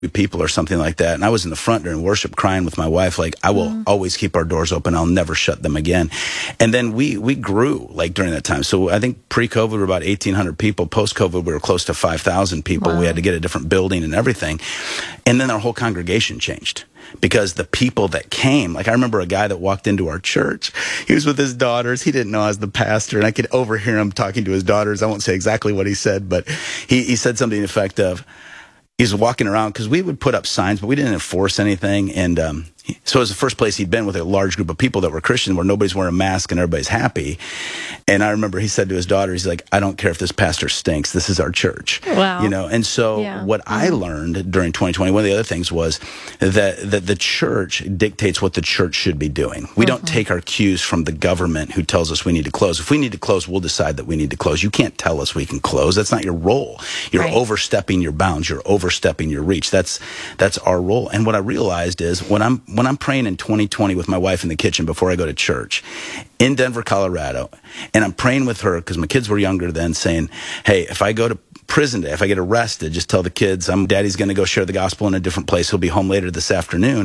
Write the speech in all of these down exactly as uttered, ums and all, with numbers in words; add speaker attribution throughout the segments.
Speaker 1: people or something like that. And I was in the front during worship crying with my wife, like, I will mm. always keep our doors open. I'll never shut them again. And then we, we grew like during that time. So I think pre-COVID, we were about eighteen hundred people. Post-COVID, we were close to five thousand people. Wow. We had to get a different building and everything. And then our whole congregation changed. Because the people that came, like I remember a guy that walked into our church. He was with his daughters. He didn't know I was the pastor, and I could overhear him talking to his daughters. I won't say exactly what he said, but he, he said something to the effect of, he's walking around, because we would put up signs, but we didn't enforce anything. And um, so it was the first place he'd been with a large group of people that were Christian, where nobody's wearing a mask and everybody's happy. And I remember he said to his daughter, he's like, I don't care if this pastor stinks. This is our church. Wow. You know, and so yeah. what mm-hmm. I learned during twenty twenty, one of the other things was that, that the church dictates what the church should be doing. We mm-hmm. don't take our cues from the government who tells us we need to close. If we need to close, we'll decide that we need to close. You can't tell us we can close. That's not your role. You're right. overstepping your bounds. You're overstepping your reach. That's that's our role. And what I realized is when I'm when I'm praying in twenty twenty with my wife in the kitchen before I go to church in Denver, Colorado, and I'm praying with her because my kids were younger then, saying, hey, if I go to prison day, if I get arrested, just tell the kids I'm daddy's going to go share the gospel in a different place. He'll be home later this afternoon.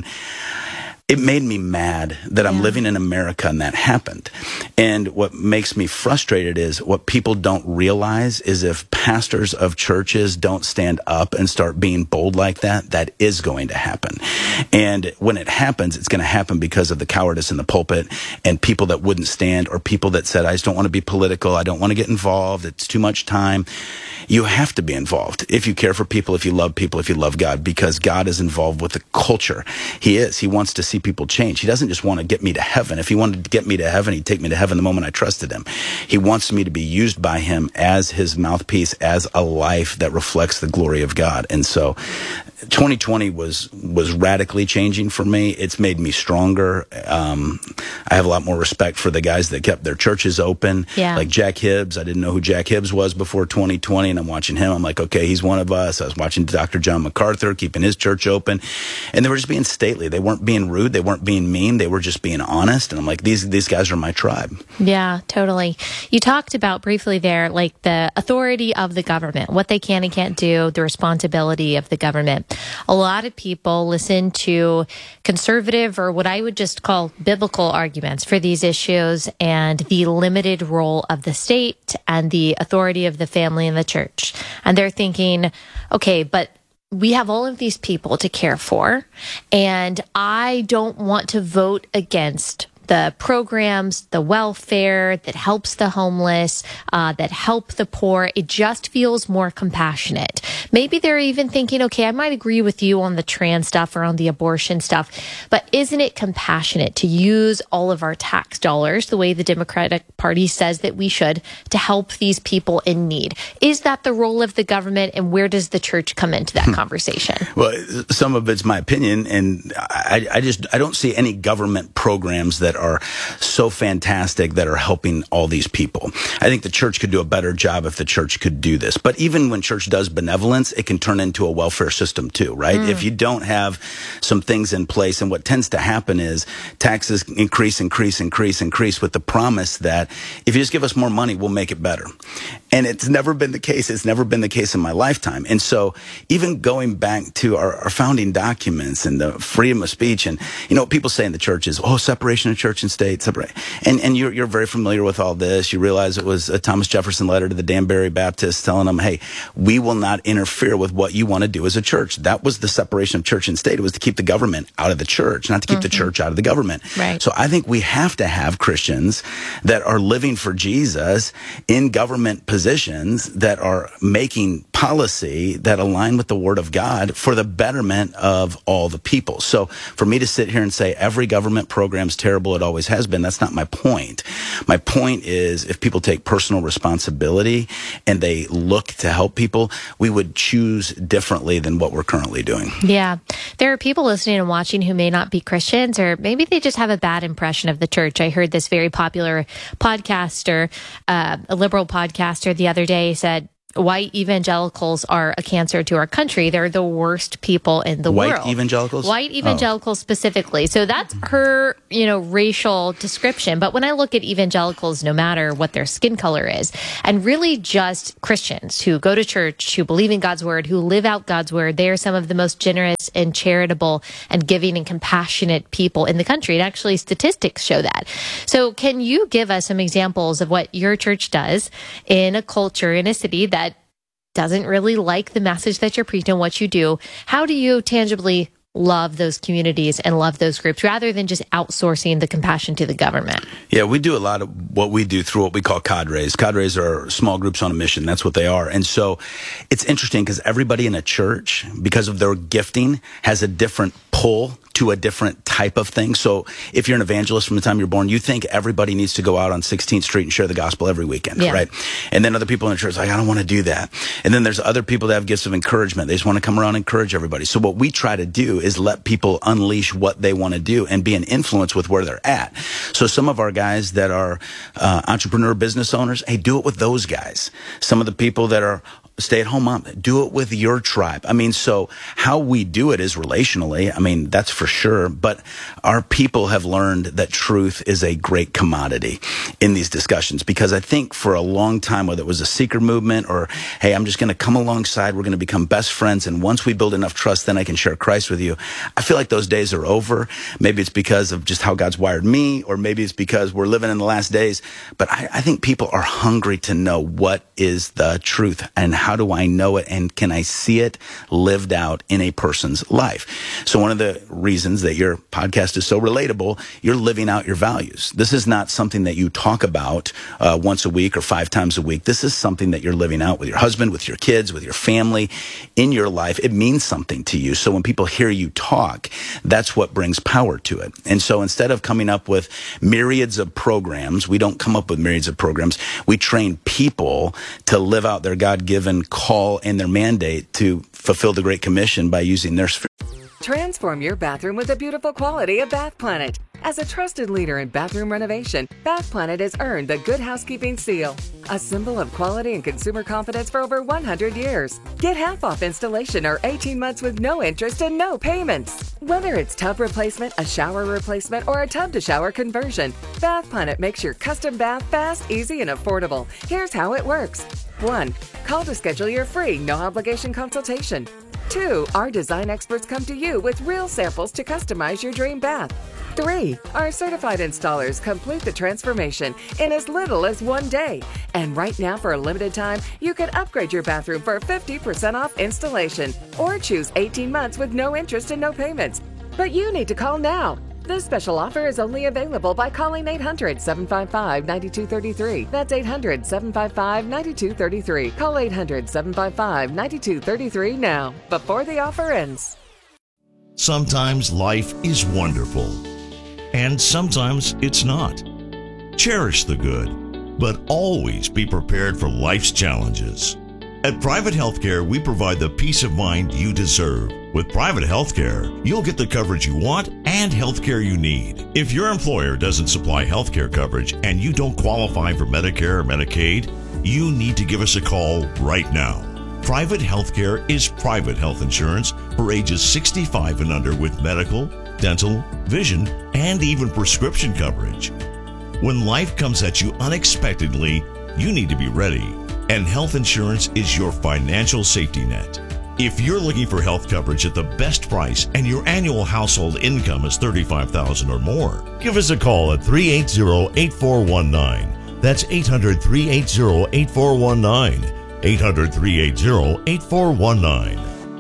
Speaker 1: It made me mad that I'm yeah. living in America and that happened. And what makes me frustrated is what people don't realize is if pastors of churches don't stand up and start being bold like that, that is going to happen. And when it happens, it's going to happen because of the cowardice in the pulpit and people that wouldn't stand, or people that said, I just don't want to be political. I don't want to get involved. It's too much time. You have to be involved if you care for people, if you love people, if you love God, because God is involved with the culture. He is. He wants to see people change. He doesn't just want to get me to heaven. If he wanted to get me to heaven, he'd take me to heaven the moment I trusted him. He wants me to be used by him as his mouthpiece, as a life that reflects the glory of God. And so twenty twenty was was radically changing for me. It's made me stronger. Um, I have a lot more respect for the guys that kept their churches open, yeah. like Jack Hibbs. I didn't know who Jack Hibbs was before twenty twenty, and I'm watching him. I'm like, okay, he's one of us. I was watching Doctor John MacArthur keeping his church open, and they were just being stately. They weren't being rude. They weren't being mean. They were just being honest. And I'm like, these these guys are my tribe.
Speaker 2: Yeah, totally. You talked about briefly there, like the authority of the government, what they can and can't do, the responsibility of the government. A lot of people listen to conservative, or what I would just call biblical arguments for these issues, and the limited role of the state and the authority of the family and the church. And they're thinking, okay, but we have all of these people to care for, and I don't want to vote against the programs, the welfare that helps the homeless, uh, that help the poor. It just feels more compassionate. Maybe they're even thinking, okay, I might agree with you on the trans stuff or on the abortion stuff, but isn't it compassionate to use all of our tax dollars the way the Democratic Party says that we should to help these people in need? Is that the role of the government, and where does the church come into that conversation?
Speaker 1: Well, some of it's my opinion, and I, I just I don't see any government programs that are so fantastic that are helping all these people. I think the church could do a better job if the church could do this. But even when church does benevolence, it can turn into a welfare system too, right? Mm. If you don't have some things in place, and what tends to happen is taxes increase, increase, increase, increase with the promise that if you just give us more money, we'll make it better. And it's never been the case. It's never been the case in my lifetime. And so even going back to our, our founding documents and the freedom of speech, and you know what people say in the church is, oh, separation of church and state, separate. And and you're you're very familiar with all this. You realize it was a Thomas Jefferson letter to the Danbury Baptists telling them, hey, we will not interfere with what you want to do as a church. That was the separation of church and state. It was to keep the government out of the church, not to keep mm-hmm. the church out of the government.
Speaker 2: Right.
Speaker 1: So I think we have to have Christians that are living for Jesus in government positions that are making policy that align with the Word of God for the betterment of all the people. So for me to sit here and say every government program's terrible, it always has been, that's not my point. My point is if people take personal responsibility and they look to help people, we would choose differently than what we're currently doing.
Speaker 2: Yeah. There are people listening and watching who may not be Christians, or maybe they just have a bad impression of the church. I heard this very popular podcaster, uh, a liberal podcaster the other day said, white evangelicals are a cancer to our country. They're the worst people in the
Speaker 1: White
Speaker 2: world.
Speaker 1: White evangelicals?
Speaker 2: White evangelicals oh. specifically. So that's her, you know, racial description. But when I look at evangelicals, no matter what their skin color is, and really just Christians who go to church, who believe in God's word, who live out God's word, they are some of the most generous and charitable and giving and compassionate people in the country. And actually, statistics show that. So can you give us some examples of what your church does in a culture, in a city that doesn't really like the message that you're preaching and what you do? How do you tangibly love those communities and love those groups rather than just outsourcing the compassion to the government?
Speaker 1: Yeah, we do a lot of what we do through what we call cadres. Cadres are small groups on a mission. That's what they are. And so it's interesting because everybody in a church, because of their gifting, has a different pull to a different type of thing. So if you're an evangelist from the time you're born, you think everybody needs to go out on sixteenth Street and share the gospel every weekend, yeah. right? And then other people in the church are like, I don't want to do that. And then there's other people that have gifts of encouragement. They just want to come around and encourage everybody. So what we try to do is let people unleash what they want to do and be an influence with where they're at. So some of our guys that are uh, entrepreneur business owners, hey, do it with those guys. Some of the people that are stay-at-home mom, do it with your tribe. I mean, so how we do it is relationally. I mean, that's for sure. But our people have learned that truth is a great commodity in these discussions, because I think for a long time, whether it was a seeker movement or, hey, I'm just going to come alongside, we're going to become best friends, and once we build enough trust, then I can share Christ with you. I feel like those days are over. Maybe it's because of just how God's wired me, or maybe it's because we're living in the last days. But I, I think people are hungry to know what is the truth and how do I know it, and can I see it lived out in a person's life? So one of the reasons that your podcast is so relatable, you're living out your values. This is not something that you talk about uh, once a week or five times a week. This is something that you're living out with your husband, with your kids, with your family, in your life. It means something to you. So when people hear you talk, that's what brings power to it. And so instead of coming up with myriads of programs, we don't come up with myriads of programs. We train people to live out their God-given call and their mandate to fulfill the Great Commission by using their sphere.
Speaker 3: Transform your bathroom with the beautiful quality of Bath Planet. As a trusted leader in bathroom renovation, Bath Planet has earned the Good Housekeeping Seal, a symbol of quality and consumer confidence for over one hundred years. Get half off installation or eighteen months with no interest and no payments. Whether it's tub replacement, a shower replacement, or a tub-to-shower conversion, Bath Planet makes your custom bath fast, easy, and affordable. Here's how it works. one. Call to schedule your free, no-obligation consultation. two. Our design experts come to you with real samples to customize your dream bath. three. Our certified installers complete the transformation in as little as one day. And right now, for a limited time, you can upgrade your bathroom for fifty percent off installation or choose eighteen months with no interest and no payments. But you need to call now. This special offer is only available by calling eight hundred, seven five five, nine two three three. That's eight hundred, seven five five, nine two three three. Call eight hundred, seven five five, nine two three three now, before the offer ends.
Speaker 4: Sometimes life is wonderful, and sometimes it's not. Cherish the good, but always be prepared for life's challenges. At Private Healthcare, we provide the peace of mind you deserve. With Private Healthcare, you'll get the coverage you want and healthcare you need. If your employer doesn't supply healthcare coverage and you don't qualify for Medicare or Medicaid, you need to give us a call right now. Private Healthcare is private health insurance for ages sixty-five and under with medical, dental, vision, and even prescription coverage. When life comes at you unexpectedly, you need to be ready. And health insurance is your financial safety net. If you're looking for health coverage at the best price and your annual household income is thirty-five thousand dollars or more, give us a call at three eight zero, eight four one nine. That's eight hundred, three eight zero, eight four one nine. eight hundred, three eight zero, eight four one nine.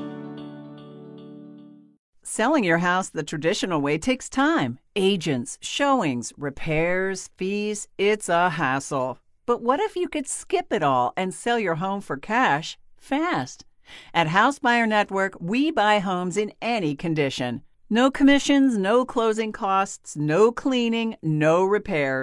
Speaker 5: Selling your house the traditional way takes time. Agents, showings, repairs, fees. It's a hassle. But what if you could skip it all and sell your home for cash fast? At House Buyer Network, we buy homes in any condition. No commissions, no closing costs, no cleaning, no repairs.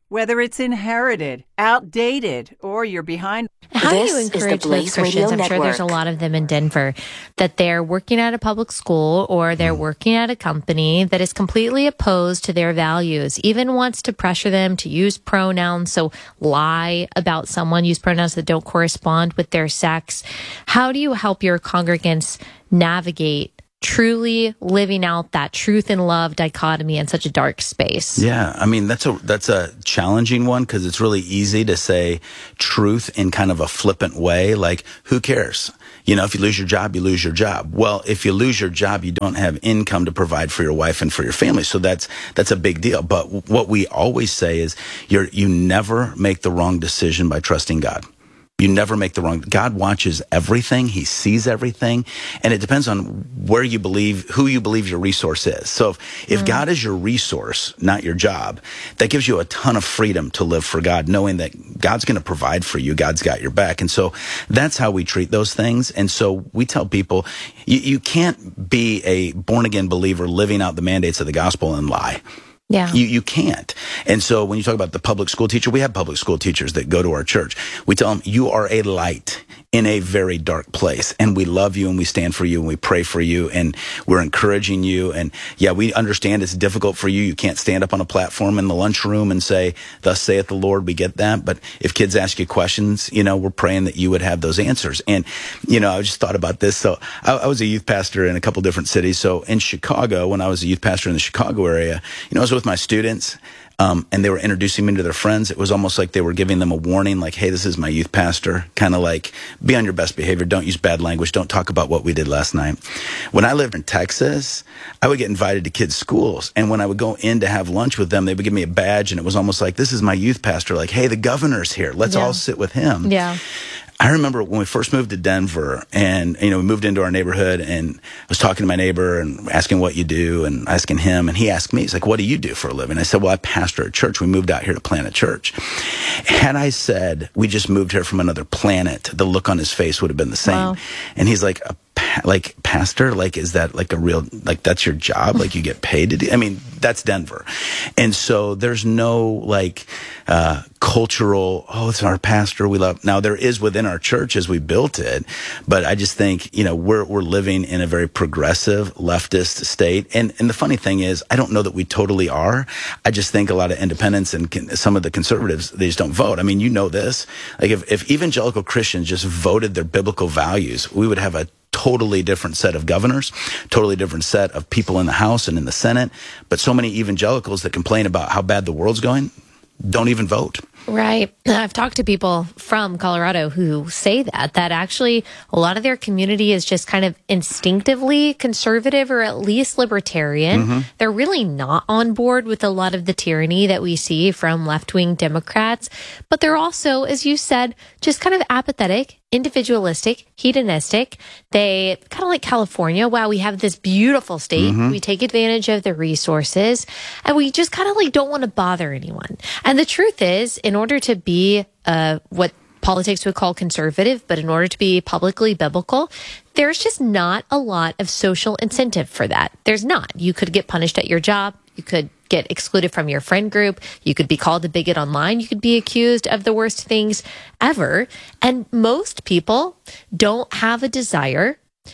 Speaker 5: Whether it's inherited, outdated, or you're behind.
Speaker 2: How
Speaker 6: This
Speaker 2: do you
Speaker 6: is the
Speaker 2: encourage those
Speaker 6: Blaze
Speaker 2: Christians?
Speaker 6: Radio
Speaker 2: I'm sure there's a
Speaker 6: Network.
Speaker 2: lot of them in Denver that they're working at a public school or they're working at a company that is completely opposed to their values, even wants to pressure them to use pronouns, so lie about someone, use pronouns that don't correspond with their sex. How do you help your congregants navigate truly living out that truth and love dichotomy in such a dark space?
Speaker 1: Yeah, I mean that's a that's a challenging one because it's really easy to say truth in kind of a flippant way, like who cares? You know, if you lose your job, you lose your job. Well, if you lose your job, you don't have income to provide for your wife and for your family. So that's that's a big deal. But what we always say is you're you never make the wrong decision by trusting God. You never make the wrong. God watches everything. He sees everything. And it depends on where you believe, who you believe your resource is. So if, if mm. God is your resource, not your job, that gives you a ton of freedom to live for God, knowing that God's going to provide for you. God's got your back. And so that's how we treat those things. And so we tell people, you, you can't be a born again believer living out the mandates of the gospel and lie.
Speaker 2: Yeah.
Speaker 1: You you can't. And so when you talk about the public school teacher, we have public school teachers that go to our church. We tell them, you are a light in a very dark place. And we love you and we stand for you and we pray for you and we're encouraging you. And yeah, we understand it's difficult for you. You can't stand up on a platform in the lunchroom and say, thus saith the Lord. We get that. But if kids ask you questions, you know, we're praying that you would have those answers. And, you know, I just thought about this. So I, I was a youth pastor in a couple different cities. So in Chicago, when I was a youth pastor in the Chicago area, you know, I was with my students. Um, and they were introducing me to their friends. It was almost like they were giving them a warning, like, hey, this is my youth pastor. Kind of like, be on your best behavior. Don't use bad language. Don't talk about what we did last night. When I lived in Texas, I would get invited to kids' schools. And when I would go in to have lunch with them, they would give me a badge. And it was almost like, this is my youth pastor. Like, hey, the governor's here. Let's
Speaker 2: Yeah.
Speaker 1: all sit with him.
Speaker 2: Yeah.
Speaker 1: I remember when we first moved to Denver and, you know, we moved into our neighborhood and I was talking to my neighbor and asking what you do and asking him. And he asked me, he's like, what do you do for a living? I said, well, I pastor a church. We moved out here to plant a church. Had I said we just moved here from another planet, the look on his face would have been the same.
Speaker 2: Wow.
Speaker 1: And he's like, a pa- like pastor, like, is that like a real, like that's your job? Like you get paid to do? I mean, that's Denver. And so there's no like, uh, cultural, oh, it's our pastor. We love, now there is within our church as we built it, but I just think, you know, we're, we're living in a very progressive leftist state. And, and the funny thing is, I don't know that we totally are. I just think a lot of independents and con- some of the conservatives, they just don't vote. I mean, you know this, like if, if evangelical Christians just voted their biblical values, we would have a totally different set of governors, totally different set of people in the House and in the Senate. But so many evangelicals that complain about how bad the world's going don't even vote.
Speaker 2: Right. I've talked to people from Colorado who say that, that actually a lot of their community is just kind of instinctively conservative or at least libertarian. Mm-hmm. They're really not on board with a lot of the tyranny that we see from left-wing Democrats, but they're also, as you said, just kind of apathetic, individualistic, hedonistic. They kind of like California. Wow, we have this beautiful state. Mm-hmm. We take advantage of the resources and we just kind of like don't want to bother anyone. And the truth is, in order to be uh, what politics would call conservative, but in order to be publicly biblical, there's just not a lot of social incentive for that. There's not. You could get punished at your job. You could get excluded from your friend group. You could be called a bigot online. You could be accused of the worst things ever. And most people don't have a desire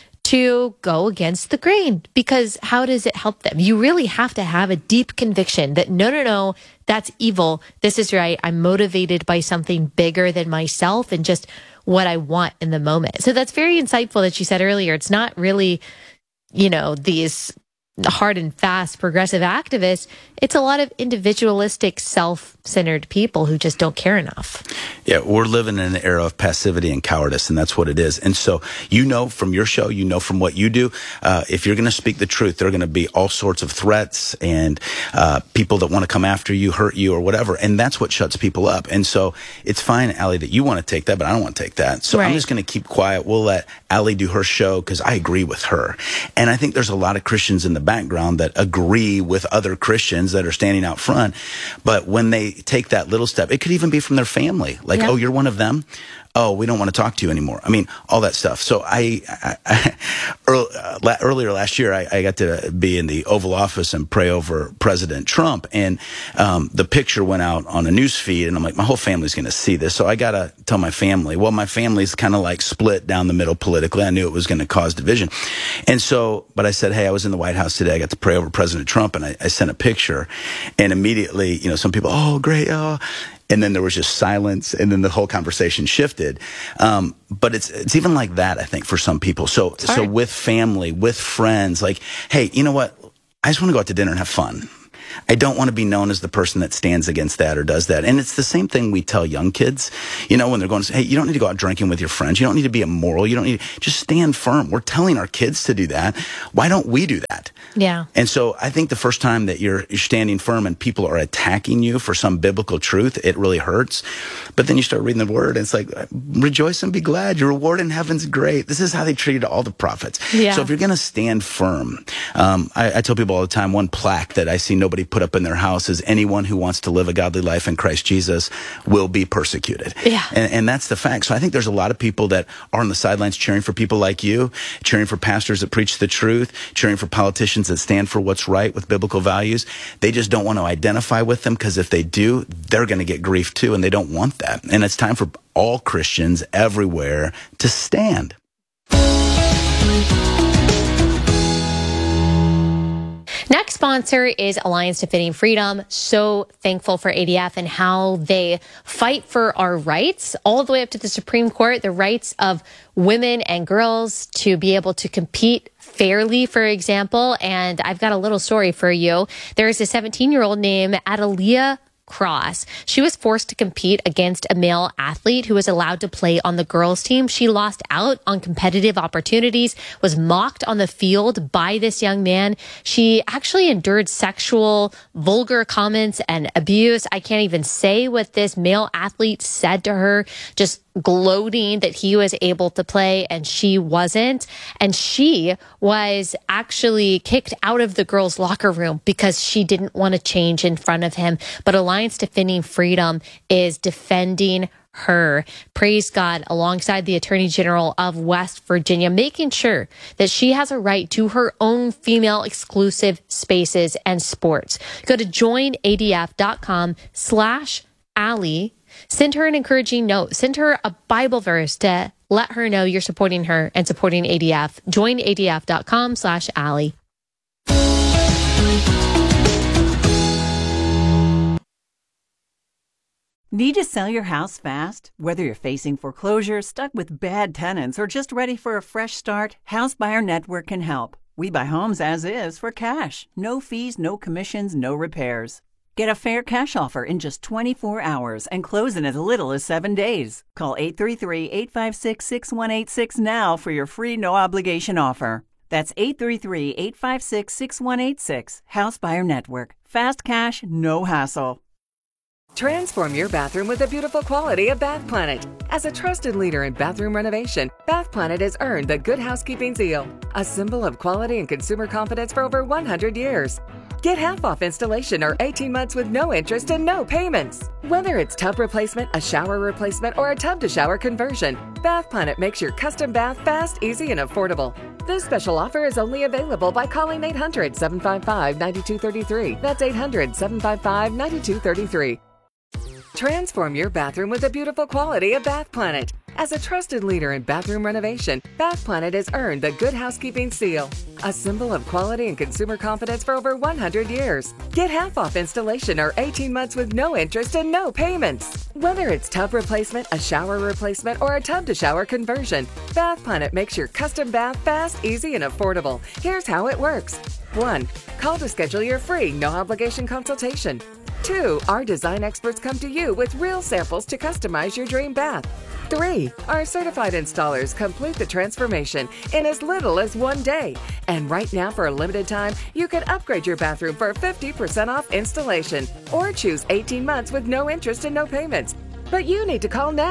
Speaker 2: to go against the grain, because how does it help them? You really have to have a deep conviction that no, no, no, that's evil. This is right. I'm motivated by something bigger than myself and just what I want in the moment. So that's very insightful that you said earlier. It's not really, you know, these hard and fast progressive activists. It's a lot of individualistic, self-centered people who just don't care enough.
Speaker 1: Yeah, we're living in an era of passivity and cowardice, and that's what it is. And so you know from your show, you know from what you do, uh, if you're going to speak the truth, there are going to be all sorts of threats and uh, people that want to come after you, hurt you, or whatever. And that's what shuts people up. And so it's fine, Allie, that you want to take that, but I don't want to take that. So
Speaker 2: right.
Speaker 1: I'm just going to keep quiet. We'll let Allie do her show because I agree with her. And I think there's a lot of Christians in the background that agree with other Christians that are standing out front. But when they take that little step, it could even be from their family. Like,
Speaker 2: yeah.
Speaker 1: oh, you're one of them? Oh, we don't want to talk to you anymore. I mean, all that stuff. So I, I, I early, uh, earlier last year, I, I got to be in the Oval Office and pray over President Trump. And um, the picture went out on a news feed, and I'm like, my whole family's going to see this. So I got to tell my family. Well, my family's kind of like split down the middle politically. I knew it was going to cause division. And so, but I said, hey, I was in the White House today. I got to pray over President Trump, and I, I sent a picture. And immediately, you know, some people, oh, great, oh. And then there was just silence, and then the whole conversation shifted. Um, but it's it's even like that, I think, for some people. So so with family, with friends, like, hey, you know what? I just want to go out to dinner and have fun. I don't want to be known as the person that stands against that or does that. And it's the same thing we tell young kids, you know, when they're going to say, hey, you don't need to go out drinking with your friends. You don't need to be immoral. You don't need to just stand firm. We're telling our kids to do that. Why don't we do that?
Speaker 2: Yeah.
Speaker 1: And so I think the first time that you're, you're standing firm and people are attacking you for some biblical truth, it really hurts. But then you start reading the word and it's like, rejoice and be glad. Your reward in heaven's great. This is how they treated all the prophets.
Speaker 2: Yeah.
Speaker 1: So if you're going to stand firm, um, I, I tell people all the time, one plaque that I see nobody put up in their house is anyone who wants to live a godly life in Christ Jesus will be persecuted.
Speaker 2: Yeah.
Speaker 1: And, and that's the fact. So I think there's a lot of people that are on the sidelines cheering for people like you, cheering for pastors that preach the truth, cheering for politicians that stand for what's right with biblical values. They just don't want to identify with them because if they do, they're going to get grief too, and they don't want that. And it's time for all Christians everywhere to stand.
Speaker 2: Next sponsor is Alliance Defending Freedom. So thankful for A D F and how they fight for our rights all the way up to the Supreme Court, the rights of women and girls to be able to compete fairly, for example. And I've got a little story for you. There is a seventeen-year-old named Adalia Cross. She was forced to compete against a male athlete who was allowed to play on the girls' team. She lost out on competitive opportunities, was mocked on the field by this young man. She actually endured sexual, vulgar comments and abuse. I can't even say what this male athlete said to her, just gloating that he was able to play and she wasn't. And she was actually kicked out of the girls' locker room because she didn't want to change in front of him. But Alliance Defending Freedom is defending her. Praise God, alongside the Attorney General of West Virginia, making sure that she has a right to her own female exclusive spaces and sports. Go to joinadf.com slash Allie. Send her an encouraging note. Send her a Bible verse to let her know you're supporting her and supporting A D F. joinadf.com slash Allie.
Speaker 5: Need to sell your house fast? Whether you're facing foreclosure, stuck with bad tenants, or just ready for a fresh start, House Buyer Network can help. We buy homes as is for cash. No fees, no commissions, no repairs. Get a fair cash offer in just twenty-four hours and close in as little as seven days. Call eight three three, eight five six, six one eight six now for your free no-obligation offer. That's eight three three, eight five six, six one eight six. House Buyer Network. Fast cash, no hassle.
Speaker 3: Transform your bathroom with the beautiful quality of Bath Planet. As a trusted leader in bathroom renovation, Bath Planet has earned the Good Housekeeping seal, a symbol of quality and consumer confidence for over one hundred years. Get half off installation or eighteen months with no interest and no payments. Whether it's tub replacement, a shower replacement, or a tub-to-shower conversion, Bath Planet makes your custom bath fast, easy, and affordable. This special offer is only available by calling eight hundred, seven five five, nine two three three. That's eight hundred, seven five five, nine two three three. Transform your bathroom with the beautiful quality of Bath Planet. As a trusted leader in bathroom renovation, Bath Planet has earned the Good Housekeeping seal, a symbol of quality and consumer confidence for over one hundred years. Get half off installation or eighteen months with no interest and no payments. Whether it's tub replacement, a shower replacement, or a tub-to-shower conversion, Bath Planet makes your custom bath fast, easy, and affordable. Here's how it works. one. Call to schedule your free, no-obligation consultation. two. Our design experts come to you with real samples to customize your dream bath. three. Our certified installers complete the transformation in as little as one day. And right now, for a limited time, you can upgrade your bathroom for fifty percent off installation or choose eighteen months with no interest and no payments. But you need to call now.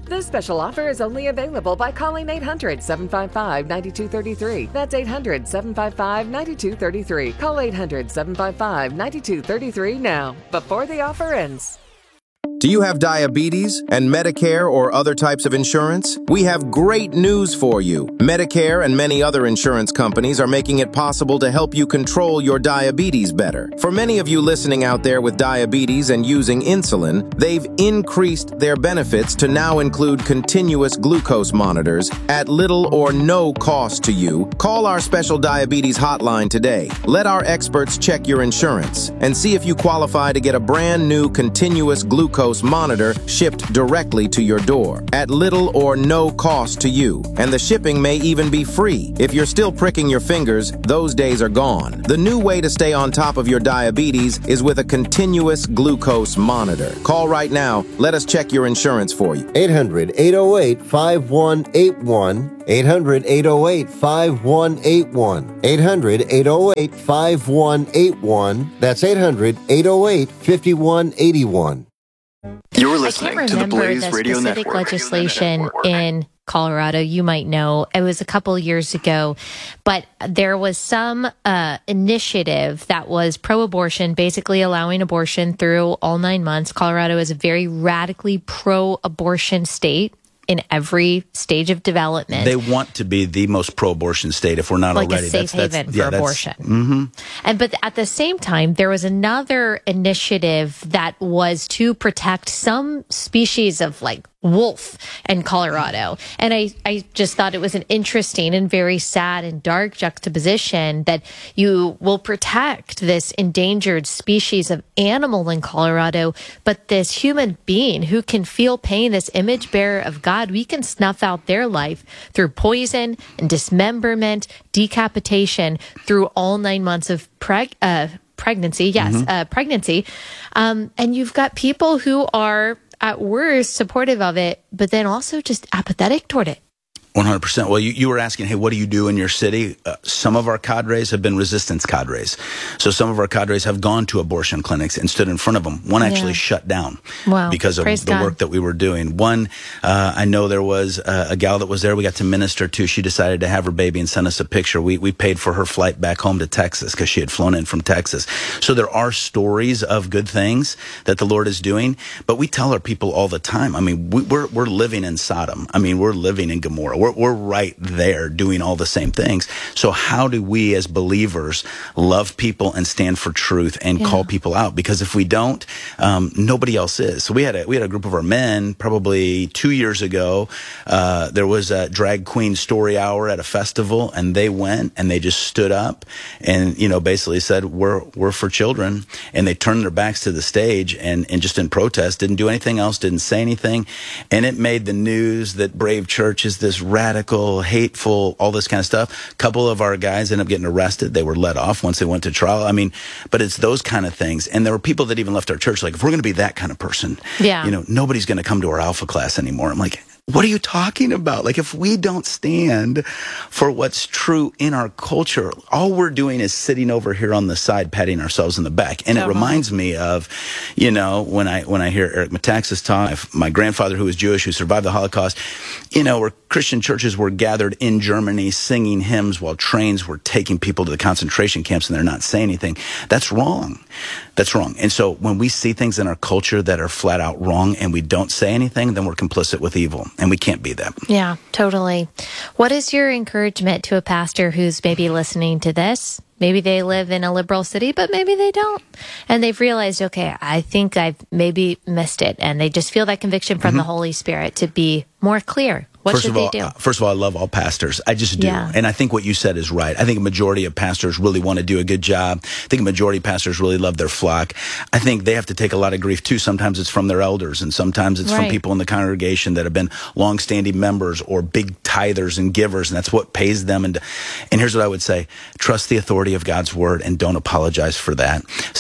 Speaker 3: This special offer is only available by calling eight hundred, seven five five, nine two three three. That's eight hundred, seven five five, nine two three three. Call eight hundred, seven five five, nine two three three now, before the offer ends.
Speaker 6: Do you have diabetes and Medicare or other types of insurance? We have great news for you. Medicare and many other insurance companies are making it possible to help you control your diabetes better. For many of you listening out there with diabetes and using insulin, they've increased their benefits to now include continuous glucose monitors at little or no cost to you. Call our special diabetes hotline today. Let our experts check your insurance and see if you qualify to get a brand new continuous glucose monitor shipped directly to your door at little or no cost to you. And the shipping may even be free. If you're still pricking your fingers, those days are gone. The new way to stay on top of your diabetes is with a continuous glucose monitor. Call right now. Let us check your insurance for you.
Speaker 7: eight hundred, eight oh eight, five one eight one. eight hundred, eight oh eight, five one eight one. eight hundred, eight oh eight, five one eight one. That's eight hundred, eight oh eight, five one eight one.
Speaker 8: You're listening to the Blaze
Speaker 2: the
Speaker 8: Radio
Speaker 2: specific
Speaker 8: Network.
Speaker 2: legislation in Colorado. You might know it was a couple years ago, but there was some uh, initiative that was pro-abortion, basically allowing abortion through all nine months. Colorado is a very radically pro-abortion state in every stage of development.
Speaker 1: They want to be the most pro-abortion state if we're not
Speaker 2: like
Speaker 1: already.
Speaker 2: a safe
Speaker 1: that's,
Speaker 2: haven
Speaker 1: that's,
Speaker 2: for
Speaker 1: yeah,
Speaker 2: abortion.
Speaker 1: Mm-hmm.
Speaker 2: And but at the same time, there was another initiative that was to protect some species of like wolf in Colorado. And I, I just thought it was an interesting and very sad and dark juxtaposition that you will protect this endangered species of animal in Colorado, but this human being who can feel pain, this image bearer of God, we can snuff out their life through poison and dismemberment, decapitation through all nine months of preg- uh, pregnancy. Yes, mm-hmm. uh, pregnancy. Um, and you've got people who are at worst supportive of it, but then also just apathetic toward it.
Speaker 1: one hundred percent. Well, you, you were asking, hey, what do you do in your city? Uh, some of our cadres have been resistance cadres. So some of our cadres have gone to abortion clinics and stood in front of them. One actually yeah. shut down
Speaker 2: wow.
Speaker 1: because of
Speaker 2: Praise
Speaker 1: the
Speaker 2: God.
Speaker 1: work that we were doing. One, uh, I know there was uh, a gal that was there we got to minister to. She decided to have her baby and send us a picture. We, we paid for her flight back home to Texas because she had flown in from Texas. So there are stories of good things that the Lord is doing, but we tell our people all the time. I mean, we, we're, we're living in Sodom. I mean, we're living in Gomorrah. We're, we're right there doing all the same things. So how do we as believers love people and stand for truth and yeah. call people out? Because if we don't, um, nobody else is. So we had a, we had a group of our men probably two years ago. Uh, there was a drag queen story hour at a festival, and they went and they just stood up and, you know, basically said, we're, we're for children. And they turned their backs to the stage and, and just in protest, didn't do anything else, didn't say anything. And it made the news that Brave Church is this radical, hateful, all this kind of stuff. A couple of our guys ended up getting arrested. They were let off once they went to trial. I mean, but it's those kind of things. And there were people that even left our church like, if we're going to be that kind of person,
Speaker 2: yeah.
Speaker 1: you know, nobody's going to come to our alpha class anymore. I'm like, what are you talking about? Like, if we don't stand for what's true in our culture, all we're doing is sitting over here on the side, patting ourselves in the back. And it uh-huh. reminds me of, you know, when I when I hear Eric Metaxas talk, my grandfather who was Jewish, who survived the Holocaust, you know, where Christian churches were gathered in Germany singing hymns while trains were taking people to the concentration camps and they're not saying anything. That's wrong. That's wrong. And so when we see things in our culture that are flat out wrong and we don't say anything, then we're complicit with evil. And we can't be that.
Speaker 2: Yeah, totally. What is your encouragement to a pastor who's maybe listening to this? Maybe they live in a liberal city, but maybe they don't. And they've realized, okay, I think I've maybe missed it. And they just feel that conviction from mm-hmm. the Holy Spirit to be more clear. What
Speaker 1: first
Speaker 2: should
Speaker 1: of all,
Speaker 2: they do?
Speaker 1: Uh, first of all, I love all pastors. I just do.
Speaker 2: Yeah.
Speaker 1: And I think what you said is right. I think a majority of pastors really want to do a good job. I think a majority of pastors really love their flock. I think they have to take a lot of grief too. Sometimes it's from their elders and sometimes it's
Speaker 2: right.
Speaker 1: from people in the congregation that have been longstanding members or big tithers and givers, and that's what pays them. And, and here's what I would say. Trust the authority of God's word and don't apologize for that.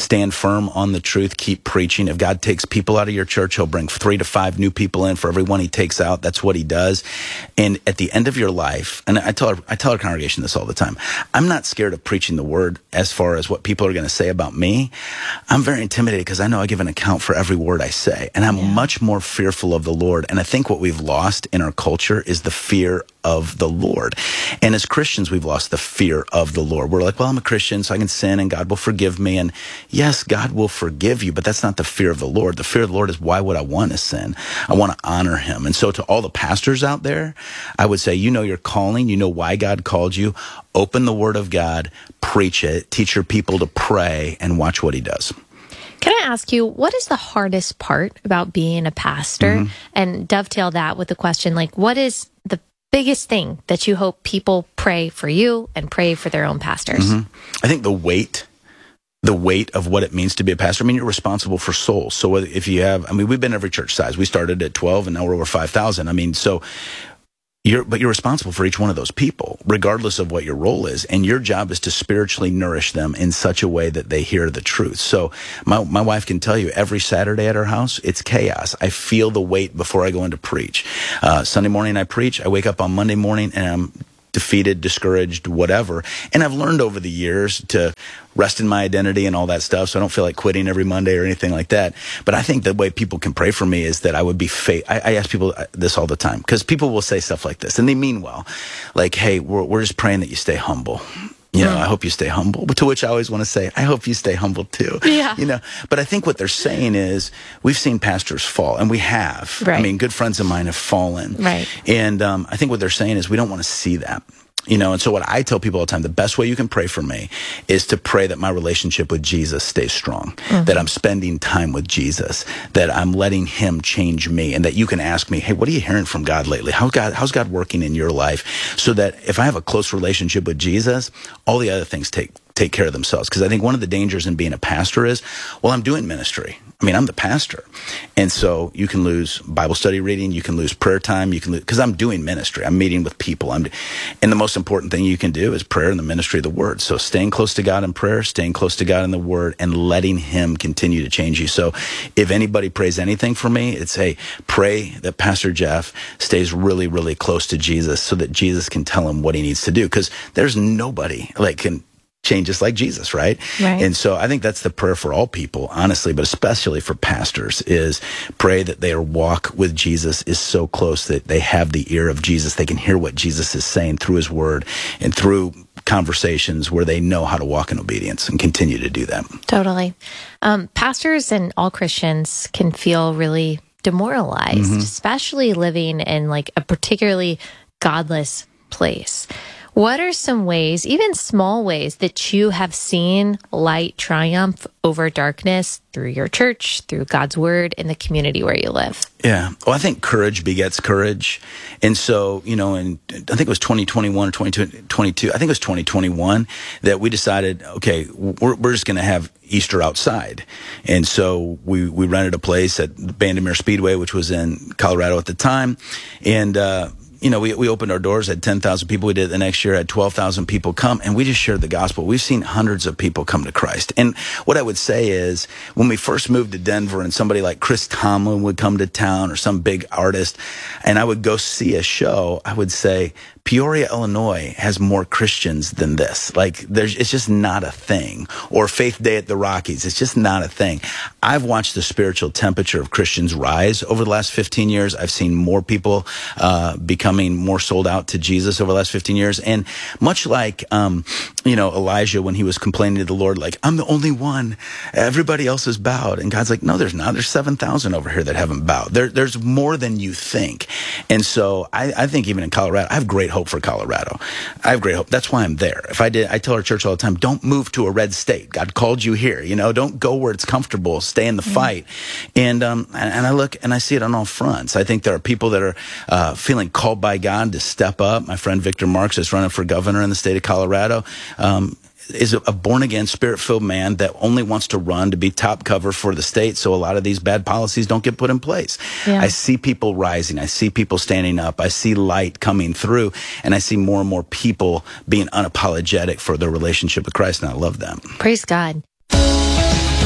Speaker 1: stand firm on the truth, keep preaching. If God takes people out of your church, he'll bring three to five new people in for every one he takes out. That's what he does. And at the end of your life, and I tell our, I tell our congregation this all the time, I'm not scared of preaching the word as far as what people are going to say about me. I'm very intimidated because I know I give an account for every word I say. And I'm yeah. much more fearful of the Lord. And I think what we've lost in our culture is the fear of the Lord. And as Christians, we've lost the fear of the Lord. We're like, well, I'm a Christian, so I can sin and God will forgive me. And yes, God will forgive you, but that's not the fear of the Lord. The fear of the Lord is, why would I want to sin? I want to honor him. And so to all the pastors out there, I would say, you know your calling, you know why God called you. Open the word of God, preach it, teach your people to pray, and watch what he does.
Speaker 2: Can I ask you, what is the hardest part about being a pastor? Mm-hmm. And dovetail that with the question, like, what is the biggest thing that you hope people pray for you and pray for their own pastors?
Speaker 1: Mm-hmm. I think the weight, the weight of what it means to be a pastor. I mean, you're responsible for souls. So if you have, I mean, we've been every church size. We started at twelve and now we're over five thousand. I mean, so you're, but you're responsible for each one of those people, regardless of what your role is. And your job is to spiritually nourish them in such a way that they hear the truth. So my, my wife can tell you every Saturday at our house, it's chaos. I feel the weight before I go in to preach. Uh, Sunday morning I preach. I wake up on Monday morning and I'm defeated, discouraged, whatever. And I've learned over the years to rest in my identity and all that stuff, so I don't feel like quitting every Monday or anything like that. But I think the way people can pray for me is that I would be faith. I, I ask people this all the time, because people will say stuff like this, and they mean well. Like, hey, we're, we're just praying that you stay humble. You know, I hope you stay humble. But to which I always want to say, I hope you stay humble too.
Speaker 2: Yeah.
Speaker 1: You know, but I think what they're saying is, we've seen pastors fall, and we have.
Speaker 2: Right.
Speaker 1: I mean, good friends of mine have fallen.
Speaker 2: Right.
Speaker 1: And um, I think what they're saying is, we don't want to see that. You know, and so what I tell people all the time, the best way you can pray for me is to pray that my relationship with Jesus stays strong, mm-hmm. that I'm spending time with Jesus, that I'm letting him change me, and that you can ask me, hey, what are you hearing from God lately? How God, how's God working in your life? So that if I have a close relationship with Jesus, all the other things take take care of themselves. Because I think one of the dangers in being a pastor is, well, I'm doing ministry. I mean, I'm the pastor. And so you can lose Bible study reading, you can lose prayer time, you can lose, because I'm doing ministry. I'm meeting with people. I'm, and the most important thing you can do is prayer and the ministry of the word. So staying close to God in prayer, staying close to God in the word, and letting him continue to change you. So if anybody prays anything for me, it's, hey, pray that Pastor Jeff stays really, really close to Jesus so that Jesus can tell him what he needs to do. Because there's nobody like can change us like Jesus, right?
Speaker 2: Right?
Speaker 1: And so I think that's the prayer for all people, honestly, but especially for pastors, is pray that their walk with Jesus is so close that they have the ear of Jesus. They can hear what Jesus is saying through his word and through conversations where they know how to walk in obedience and continue to do that.
Speaker 2: Totally. Um, pastors and all Christians can feel really demoralized, mm-hmm. especially living in like a particularly godless place. What are some ways, even small ways, that you have seen light triumph over darkness through your church, through God's word, in the community where you live?
Speaker 1: Yeah. Well, I think courage begets courage. And so, you know, in, I think it was twenty twenty-one or twenty twenty-two, I think it was twenty twenty-one, that we decided, okay, we're, we're just going to have Easter outside. And so we, we rented a place at Bandimere Speedway, which was in Colorado at the time. And, uh, You know, we we opened our doors, had ten thousand people. We did it the next year, had twelve thousand people come, and we just shared the gospel. We've seen hundreds of people come to Christ. And what I would say is, when we first moved to Denver and somebody like Chris Tomlin would come to town, or some big artist, and I would go see a show, I would say, Peoria, Illinois has more Christians than this. Like, there's, it's just not a thing. Or Faith Day at the Rockies, it's just not a thing. I've watched the spiritual temperature of Christians rise over the last fifteen years. I've seen more people uh, becoming more sold out to Jesus over the last fifteen years. And much like, um, you know, Elijah, when he was complaining to the Lord, like, I'm the only one. Everybody else is bowed. And God's like, no, there's not. There's seven thousand over here that haven't bowed. There, there's more than you think. And so I, I think even in Colorado, I have great hope for Colorado. I have great hope. That's why I'm there. If I did, I tell our church all the time, don't move to a red state. God called you here. You know, don't go where it's comfortable. Stay in the mm-hmm. fight. And, um, and, and I look and I see it on all fronts. I think there are people that are, uh, feeling called by God to step up. My friend Victor Marks is running for governor in the state of Colorado. Um, is a born-again, spirit-filled man that only wants to run to be top cover for the state, so a lot of these bad policies don't get put in place. Yeah. I see people rising. I see people standing up. I see light coming through, and I see more and more people being unapologetic for their relationship with Christ, and I love them.
Speaker 2: Praise God.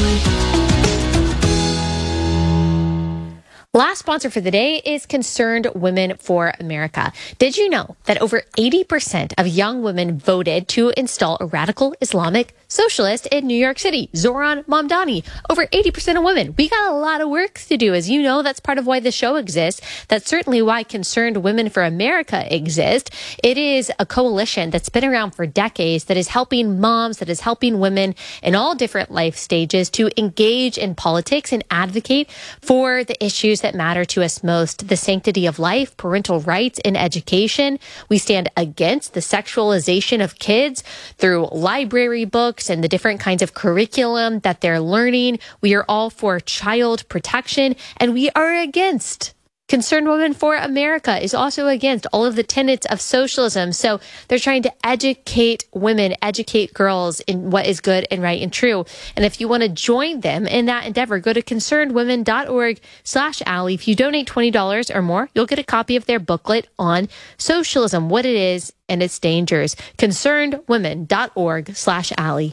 Speaker 2: Last sponsor for the day is Concerned Women for America. Did you know that over eighty percent of young women voted to install a radical Islamic socialist in New York City? Zohran Mamdani. Over eighty percent of women. We got a lot of work to do. As you know, that's part of why the show exists. That's certainly why Concerned Women for America exists. It is a coalition that's been around for decades that is helping moms, that is helping women in all different life stages to engage in politics and advocate for the issues that matter to us most: the sanctity of life, parental rights, and education. We stand against the sexualization of kids through library books and the different kinds of curriculum that they're learning. We are all for child protection, and we are against Concerned Women for America is also against all of the tenets of socialism. So they're trying to educate women, educate girls in what is good and right and true. And if you want to join them in that endeavor, go to concernedwomen.org slash Allie. If you donate twenty dollars or more, you'll get a copy of their booklet on socialism, what it is and its dangers. concernedwomen.org slash Allie.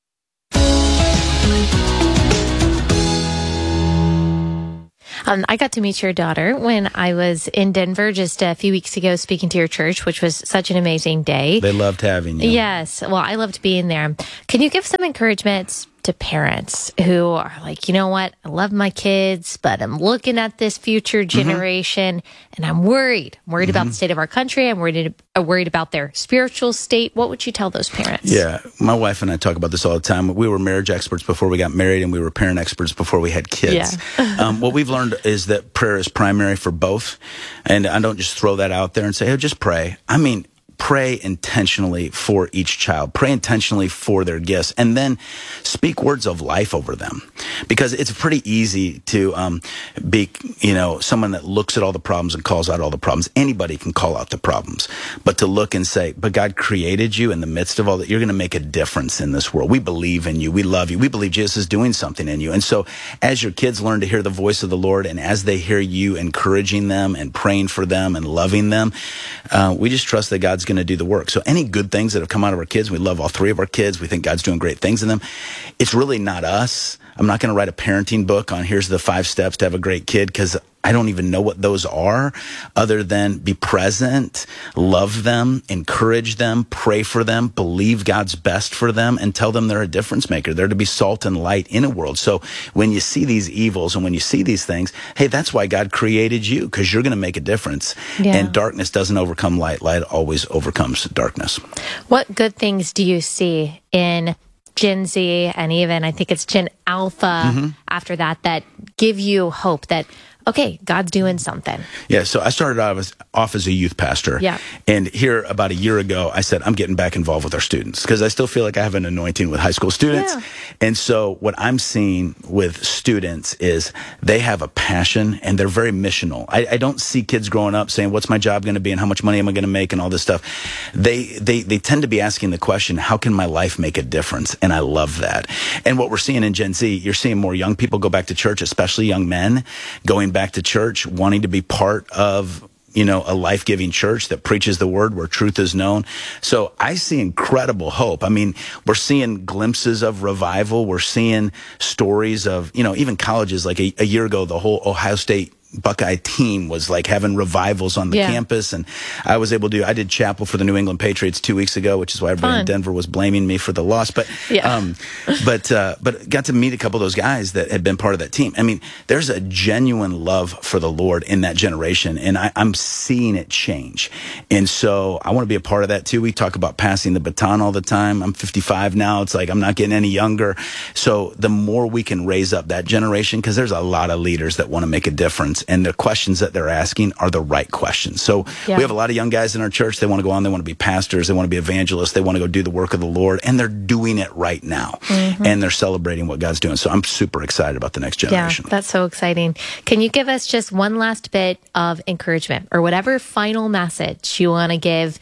Speaker 2: Um, I got to meet your daughter when I was in Denver just a few weeks ago speaking to your church, which was such an amazing day.
Speaker 1: They loved having you.
Speaker 2: Yes. Well, I loved being there. Can you give some encouragements to parents who are like, you know what, I love my kids, but I'm looking at this future generation mm-hmm. and I'm worried. I'm worried mm-hmm. about the state of our country. I'm worried, uh, worried about their spiritual state. What would you tell those parents?
Speaker 1: Yeah, my wife and I talk about this all the time. We were marriage experts before we got married, and we were parent experts before we had kids. Yeah. um, what we've learned is that prayer is primary for both. And I don't just throw that out there and say, oh, just pray. I mean, pray intentionally for each child. Pray intentionally for their gifts, and then speak words of life over them. Because it's pretty easy to um, be, you know, someone that looks at all the problems and calls out all the problems. Anybody can call out the problems. But to look and say, but God created you in the midst of all that. You're going to make a difference in this world. We believe in you. We love you. We believe Jesus is doing something in you. And so as your kids learn to hear the voice of the Lord, and as they hear you encouraging them and praying for them and loving them, uh, we just trust that God's going to do the work. So any good things that have come out of our kids, we love all three of our kids. We think God's doing great things in them. It's really not us. I'm not going to write a parenting book on here's the five steps to have a great kid, because I don't even know what those are, other than be present, love them, encourage them, pray for them, believe God's best for them, and tell them they're a difference maker. They're to be salt and light in a world. So when you see these evils and when you see these things, hey, that's why God created you, because you're going to make a difference. Yeah. And darkness doesn't overcome light. Light always overcomes darkness. What
Speaker 2: good things do you see in Gen Z, and even I think it's Gen Alpha mm-hmm. after that, that give you hope that, okay, God's doing something?
Speaker 1: Yeah, so I started off as, off as a youth pastor.
Speaker 2: Yeah.
Speaker 1: And here about a year ago, I said, I'm getting back involved with our students, because I still feel like I have an anointing with high school students. Yeah. And so what I'm seeing with students is they have a passion, and they're very missional. I, I don't see kids growing up saying, what's my job going to be, and how much money am I going to make, and all this stuff. They, they, they tend to be asking the question, how can my life make a difference? And I love that. And what we're seeing in Gen Z, you're seeing more young people go back to church, especially young men going back to church, wanting to be part of, you know, a life-giving church that preaches the word where truth is known. So I see incredible hope. I mean, we're seeing glimpses of revival. We're seeing stories of, you know, even colleges. Like a, a year ago, the whole Ohio State Buckeye team was like having revivals on the yeah. campus, and I was able to do, I did chapel for the New England Patriots two weeks ago, which is why everybody Fun. in Denver was blaming me for the loss. But, yeah. um, but, uh, but got to meet a couple of those guys that had been part of that team. I mean, there's a genuine love for the Lord in that generation, and I, I'm seeing it change. And so I want to be a part of that too. We talk about passing the baton all the time. I'm fifty-five now. It's like I'm not getting any younger. So the more we can raise up that generation, because there's a lot of leaders that want to make a difference, and the questions that they're asking are the right questions. So yeah. we have a lot of young guys in our church. They want to go on. They want to be pastors. They want to be evangelists. They want to go do the work of the Lord, and they're doing it right now. Mm-hmm. And they're celebrating what God's doing. So I'm super excited about the next generation.
Speaker 2: Yeah, that's so exciting. Can you give us just one last bit of encouragement, or whatever final message you want to give,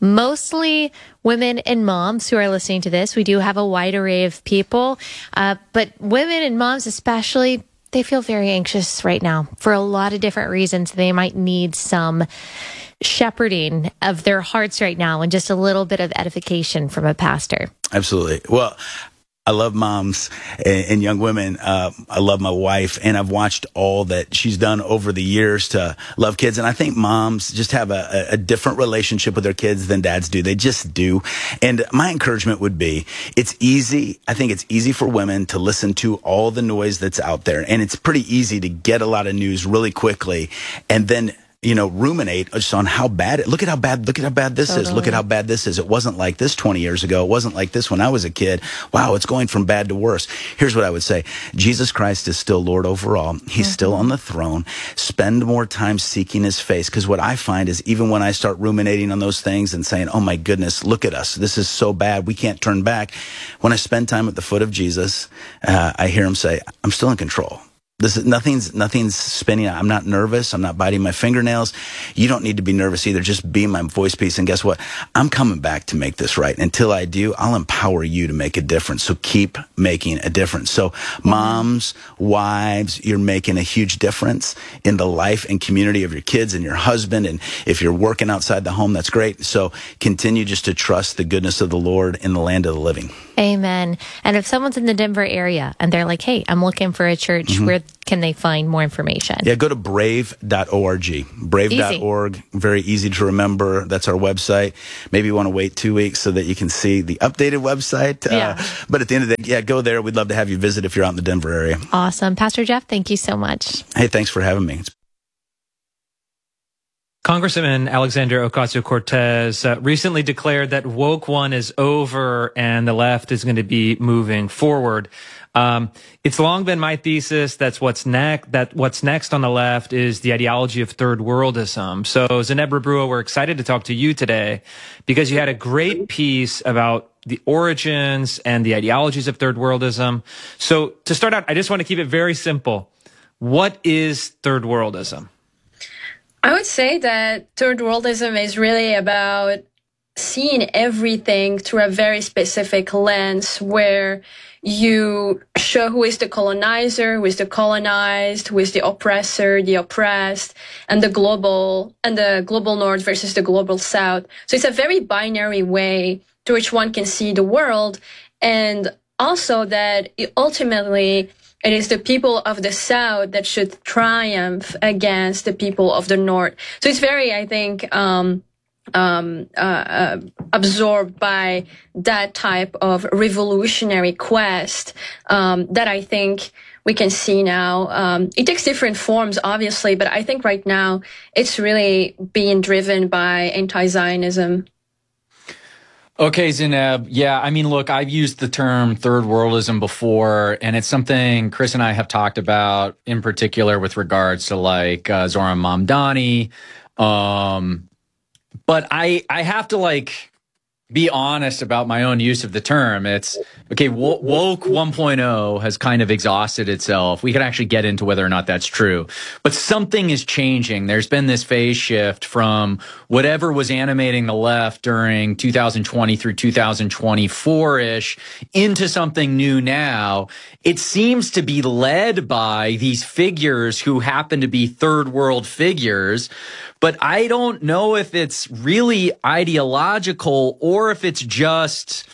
Speaker 2: mostly women and moms who are listening to this? We do have a wide array of people, uh, but women and moms especially, they feel very anxious right now for a lot of different reasons. They might need some shepherding of their hearts right now, and just a little bit of edification from a pastor.
Speaker 1: Absolutely. Well, I love moms and, and young women. Uh, I love my wife, and I've watched all that she's done over the years to love kids. And I think moms just have a, a different relationship with their kids than dads do. They just do. And my encouragement would be, it's easy. I think it's easy for women to listen to all the noise that's out there. And it's pretty easy to get a lot of news really quickly and then you know, ruminate just on how bad it, look at how bad, look at how bad this totally. is. Look at how bad this is. It wasn't like this twenty years ago. It wasn't like this when I was a kid. Wow, it's going from bad to worse. Here's what I would say. Jesus Christ is still Lord over all. He's mm-hmm. still on the throne. Spend more time seeking his face. Because what I find is even when I start ruminating on those things and saying, oh my goodness, look at us. This is so bad. We can't turn back. When I spend time at the foot of Jesus, uh, I hear him say, I'm still in control. This is nothing's nothing's spinning. I'm not nervous. I'm not biting my fingernails. You don't need to be nervous either. Just be my voice piece. And guess what? I'm coming back to make this right. And until I do, I'll empower you to make a difference. So keep making a difference. So moms, wives, you're making a huge difference in the life and community of your kids and your husband. And if you're working outside the home, that's great. So continue just to trust the goodness of the Lord in the land of the living.
Speaker 2: Amen. And if someone's in the Denver area and they're like, hey, I'm looking for a church, mm-hmm. where can they find more information?
Speaker 1: Yeah, go to brave dot org. brave dot org, very easy to remember. That's our website. Maybe you want to wait two weeks so that you can see the updated website. Yeah. Uh, but at the end of the day, yeah, go there. We'd love to have you visit if you're out in the Denver area.
Speaker 2: Awesome. Pastor Jeff, thank you so much.
Speaker 1: Hey, thanks for having me.
Speaker 9: Congressman Alexandria Ocasio-Cortez uh, recently declared that woke one is over and the left is going to be moving forward. Um, it's long been my thesis that's what's next, that what's next on the left is the ideology of third worldism. So Zenebra Brewer, we're excited to talk to you today because you had a great piece about the origins and the ideologies of third worldism. So to start out, I just want to keep it very simple. What is third worldism?
Speaker 10: I would say that third worldism is really about seeing everything through a very specific lens where you show who is the colonizer, who is the colonized, who is the oppressor, the oppressed, and the global, and the global north versus the global south. So it's a very binary way to which one can see the world. And also that it ultimately it is the people of the South that should triumph against the people of the North. So it's very, I think, um, um, uh, uh, absorbed by that type of revolutionary quest um, that I think we can see now. Um, it takes different forms, obviously, but I think right now it's really being driven by anti-Zionism.
Speaker 11: Okay, Zeneb. Yeah, I mean, look, I've used the term third worldism before, and it's something Chris and I have talked about in particular with regards to like uh, Zoran Mamdani. Um, but I, I have to like be honest about my own use of the term. It's okay. W- woke one point oh has kind of exhausted itself. We can actually get into whether or not that's true, but something is changing. There's been this phase shift from whatever was animating the left during two thousand twenty through two thousand twenty-four ish into something new now. It seems to be led by these figures who happen to be third world figures. But I don't know if it's really ideological or if it's just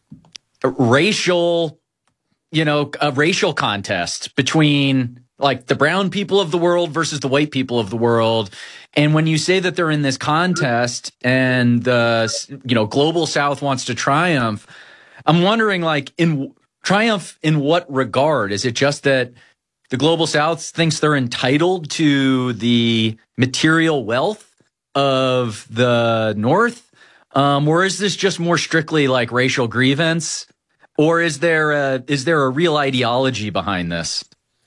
Speaker 11: a racial, you know, a racial contest between like the brown people of the world versus the white people of the world. And when you say that they're in this contest and the, you know, global South wants to triumph, I'm wondering like in triumph in what regard? Is it just that the global South thinks they're entitled to the material wealth of the North? Um, or is this just more strictly like racial grievance? Or is there a, is there a real ideology behind this?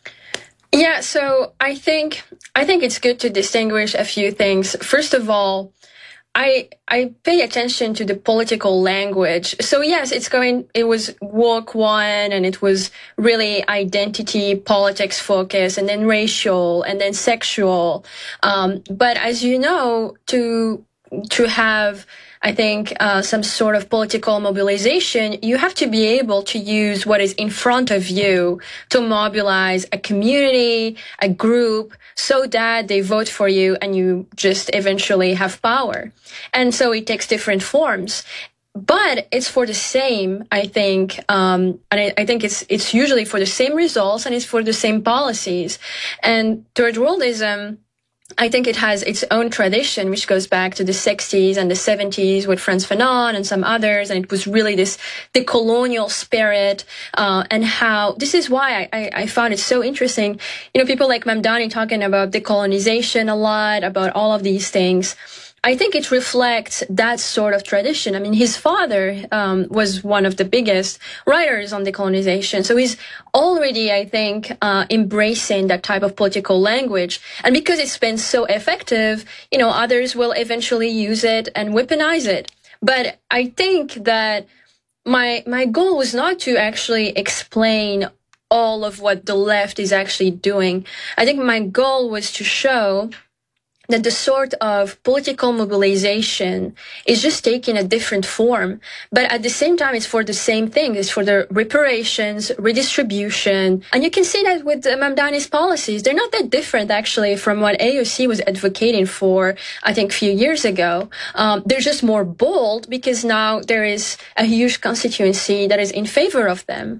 Speaker 10: Yeah, so I think I think it's good to distinguish a few things. First of all, I I pay attention to the political language. So yes, it's going, it was woke one and it was really identity politics focused and then racial and then sexual. Um, but as you know, to, to have, I think, uh, some sort of political mobilization, you have to be able to use what is in front of you to mobilize a community, a group, so that they vote for you and you just eventually have power. And so it takes different forms. but it's for the same, I think, um, and I, I think it's it's usually for the same results and it's for the same policies. And third worldism, I think it has its own tradition, which goes back to the sixties and the seventies with Frantz Fanon and some others. And it was really this the colonial spirit, uh, and how this is why I, I found it so interesting. You know, people like Mamdani talking about decolonization a lot, about all of these things. I think it reflects that sort of tradition. I mean, his father um, was one of the biggest writers on decolonization. So he's already, I think, uh, embracing that type of political language. And because it's been so effective, you know, others will eventually use it and weaponize it. But I think that my my goal was not to actually explain all of what the left is actually doing. I think my goal was to show that the sort of political mobilization is just taking a different form. But at the same time, it's for the same thing. It's for the reparations, redistribution. And you can see that with Mamdani's policies. They're not that different, actually, from what A O C was advocating for, I think, a few years ago. Um, they're just more bold because now there is a huge constituency that is in favor of them.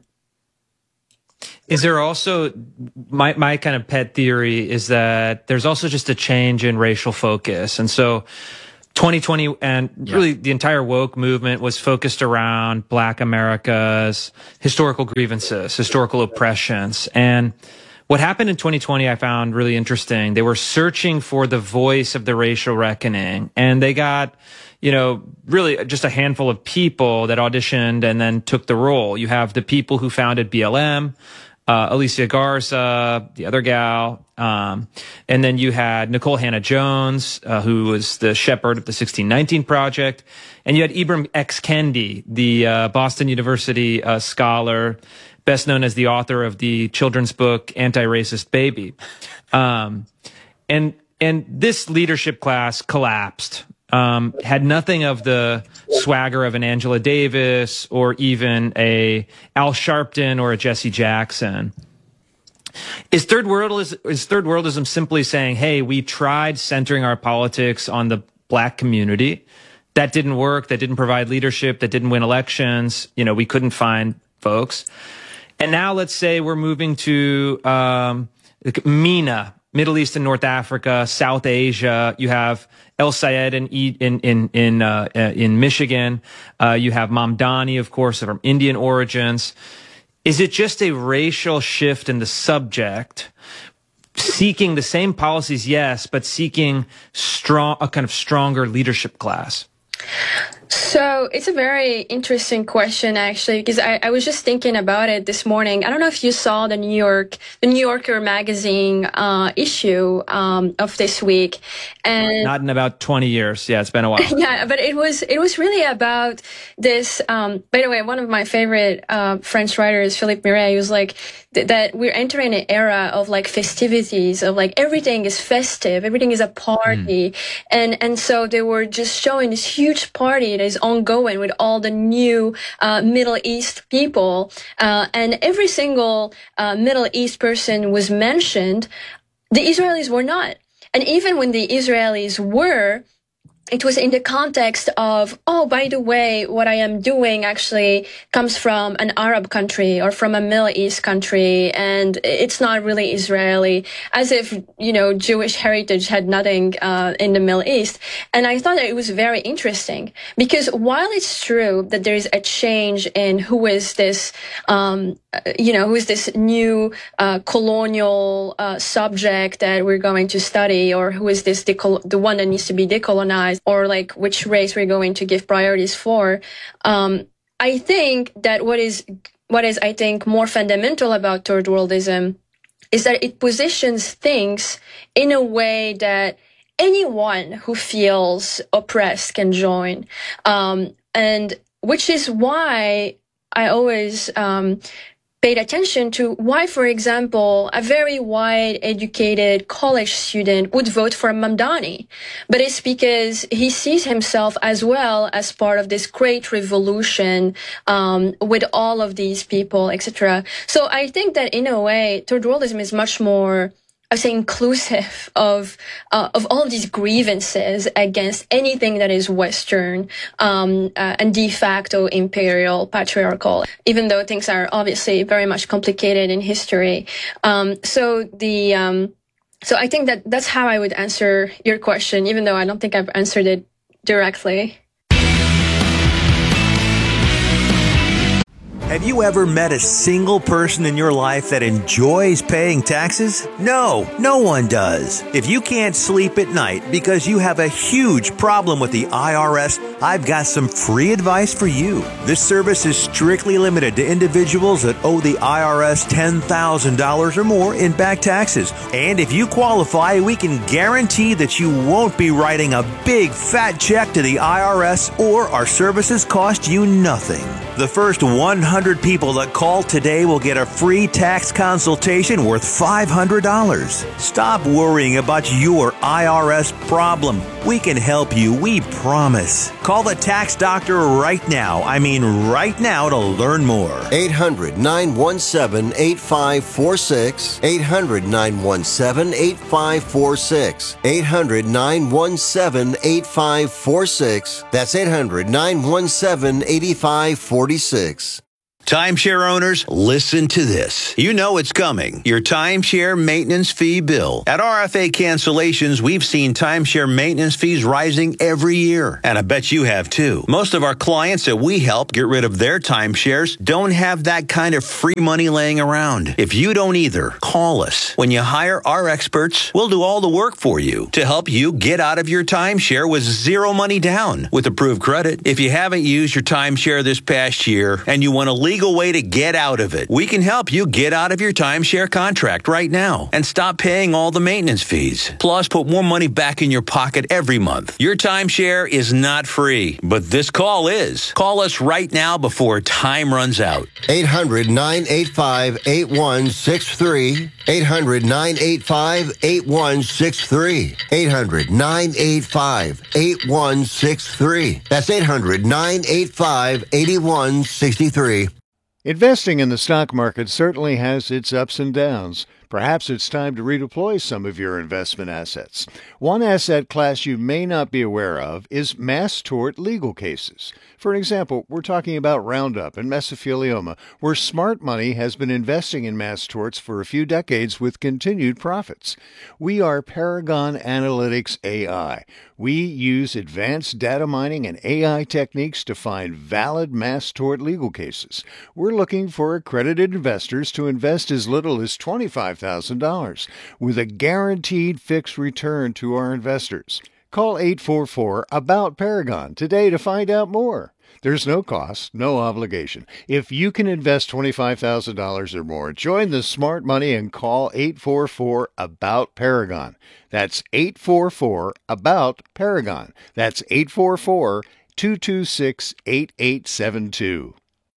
Speaker 9: Is there also, my, my kind of pet theory is that there's also just a change in racial focus. And so twenty twenty and yeah. really the entire woke movement was focused around Black America's historical grievances, historical oppressions. And what happened in twenty twenty I found really interesting. They were searching for the voice of the racial reckoning, and they got, you know, really just a handful of people that auditioned and then took the role. You have the people who founded B L M, Uh, Alicia Garza, the other gal. Um, and then you had Nicole Hannah-Jones, uh, who was the shepherd of the sixteen nineteen Project. And you had Ibram X. Kendi, the uh, Boston University uh, scholar, best known as the author of the children's book, Anti-Racist Baby. Um, and, and this leadership class collapsed. Um, had nothing of the swagger of an Angela Davis or even a Al Sharpton or a Jesse Jackson. Is third worldism, is third worldism simply saying, hey, we tried centering our politics on the Black community. That didn't work. That didn't provide leadership. That didn't win elections. You know, we couldn't find folks. And now let's say we're moving to um, MENA, Middle East and North Africa, South Asia. You have El Sayed in in in in, uh, in Michigan. Uh, you have Mamdani, of course, from Indian origins. Is it just a racial shift in the subject, seeking the same policies, yes, but seeking strong a kind of stronger leadership class?
Speaker 10: So it's a very interesting question, actually, because I, I was just thinking about it this morning. I don't know if you saw the New York, the New Yorker magazine uh, issue um, of this week, and
Speaker 9: not in about twenty years. Yeah, it's been a while.
Speaker 10: Yeah, but it was it was really about this. Um, by the way, one of my favorite uh, French writers, Philippe Miret, he was like th- that we're entering an era of like festivities, of like everything is festive, everything is a party, mm. and and so they were just showing this huge party is ongoing with all the new uh, Middle East people, uh, and every single uh, Middle East person was mentioned. The Israelis were not. And even when the Israelis were, it was in the context of, oh, by the way, what I am doing actually comes from an Arab country or from a Middle East country, and it's not really Israeli, as if, you know, Jewish heritage had nothing uh, in the Middle East. And I thought that it was very interesting, because while it's true that there is a change in who is this, um, you know, who is this new uh, colonial uh, subject that we're going to study, or who is this decol- the one that needs to be decolonized, or like which race we're going to give priorities for. Um, I think that what is, what is, I think, more fundamental about third worldism is that it positions things in a way that anyone who feels oppressed can join. Um, and which is why I always, um, paid attention to why, for example, a very wide educated college student would vote for Mamdani. But it's because he sees himself as well as part of this great revolution, um, with all of these people, et cetera. So I think that in a way, third worldism is much more I would say, inclusive of uh, of all of these grievances against anything that is Western um, uh, and de facto imperial, patriarchal, even though things are obviously very much complicated in history. Um, so the um, so I think that that's how I would answer your question, even though I don't think I've answered it directly.
Speaker 12: Have you ever met a single person in your life that enjoys paying taxes? No, no one does. If you can't sleep at night because you have a huge problem with the I R S, I've got some free advice for you. This service is strictly limited to individuals that owe the I R S ten thousand dollars or more in back taxes. And if you qualify, we can guarantee that you won't be writing a big fat check to the I R S, or our services cost you nothing. The first one hundred people that call today will get a free tax consultation worth five hundred dollars. Stop worrying about your I R S problem. We can help you, we promise. Call the tax doctor right now. I mean right now to learn more.
Speaker 7: eight hundred, nine one seven, eight five four six. eight hundred, nine one seven, eight five four six. eight hundred, nine one seven, eight five four six. That's eight hundred, nine one seven, eight five four six.
Speaker 13: Timeshare owners, listen to this. You know it's coming. Your timeshare maintenance fee bill. At R F A Cancellations, we've seen timeshare maintenance fees rising every year. And I bet you have too. Most of our clients that we help get rid of their timeshares don't have that kind of free money laying around. If you don't either, call us. When you hire our experts, we'll do all the work for you to help you get out of your timeshare with zero money down with approved credit. If you haven't used your timeshare this past year and you want to leave legal way to get out of it. We can help you get out of your timeshare contract right now and stop paying all the maintenance fees. Plus, put more money back in your pocket every month. Your timeshare is not free, but this call is. Call us right now before time runs out.
Speaker 7: eight hundred, nine eight five, eight one six three. eight hundred, nine eight five, eight one six three. eight hundred, nine eight five, eight one six three. That's eight hundred, nine eight five, eight one six three.
Speaker 14: Investing in the stock market certainly has its ups and downs. Perhaps it's time to redeploy some of your investment assets. One asset class you may not be aware of is mass tort legal cases. For example, we're talking about Roundup and mesothelioma, where smart money has been investing in mass torts for a few decades with continued profits. We are Paragon Analytics A I. We use advanced data mining and A I techniques to find valid mass tort legal cases. We're looking for accredited investors to invest as little as twenty-five thousand dollars with a guaranteed fixed return to our investors. Call eight four four, A B O U T, Paragon today to find out more. There's no cost, no obligation. If you can invest twenty-five thousand dollars or more, join the smart money and call eight four four, A B O U T, Paragon. That's eight four four, A B O U T, Paragon. That's eight four four, two two six, eight eight seven two.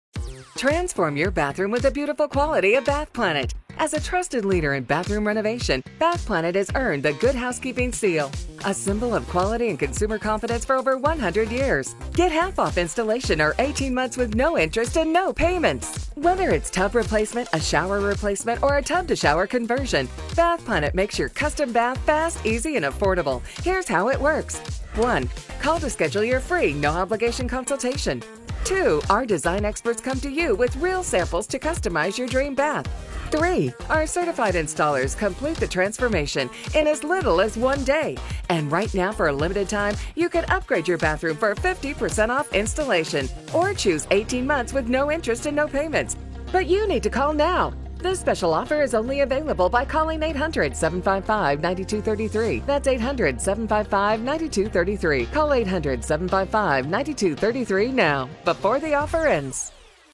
Speaker 3: Transform your bathroom with the beautiful quality of Bath Planet. As a trusted leader in bathroom renovation, Bath Planet has earned the Good Housekeeping seal, a symbol of quality and consumer confidence for over one hundred years. Get half off installation or eighteen months with no interest and no payments. Whether it's tub replacement, a shower replacement, or a tub-to-shower conversion, Bath Planet makes your custom bath fast, easy, and affordable. Here's how it works. one. Call to schedule your free, no-obligation consultation. two. Our design experts come to you with real samples to customize your dream bath. three. Our certified installers complete the transformation in as little as one day. And right now, for a limited time, you can upgrade your bathroom for fifty percent off installation or choose eighteen months with no interest and no payments. But you need to call now. This special offer is only available by calling eight hundred, seven five five, nine two three three. That's eight hundred, seven five five, nine two three three. Call eight hundred, seven five five, nine two three three now, before the offer ends.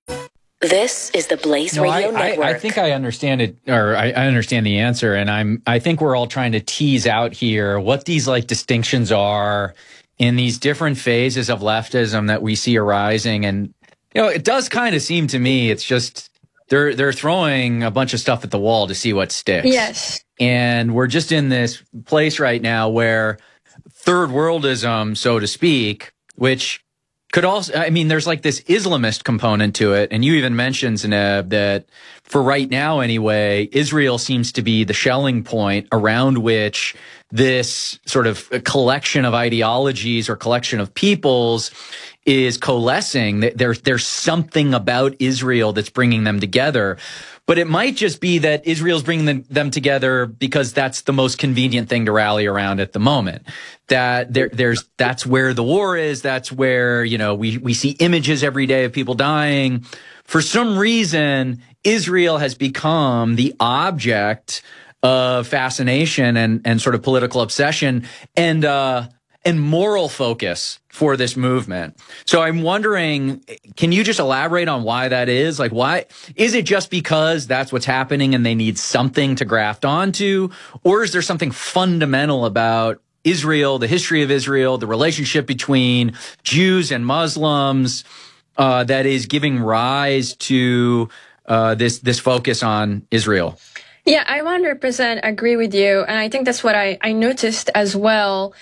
Speaker 15: This is the Blaze
Speaker 11: no,
Speaker 15: Radio
Speaker 11: I,
Speaker 15: Network.
Speaker 11: I, I think I understand it, or I, I understand the answer, and I'm. I think we're all trying to tease out here what these like distinctions are in these different phases of leftism that we see arising, and you know, it does kind of seem to me it's just they're they're throwing a bunch of stuff at the wall to see what sticks.
Speaker 10: Yes,
Speaker 11: and we're just in this place right now where third worldism, so to speak, which could also, I mean, there's like this Islamist component to it. And you even mentioned, Zeynep, that for right now anyway, Israel seems to be the shelling point around which this sort of collection of ideologies or collection of peoples is coalescing. There, there's something about Israel that's bringing them together. But it might just be that Israel's bringing them, them together because that's the most convenient thing to rally around at the moment. That there, there's, that's where the war is. That's where, you know, we, we see images every day of people dying. For some reason, Israel has become the object of fascination and, and sort of political obsession and, uh, and moral focus for this movement. So I'm wondering, can you just elaborate on why that is? Like, why is it just because that's what's happening and they need something to graft onto? Or is there something fundamental about Israel, the history of Israel, the relationship between Jews and Muslims, uh, that is giving rise to, uh, this, this focus on Israel?
Speaker 10: Yeah, I one hundred percent agree with you. And I think that's what I, I noticed as well.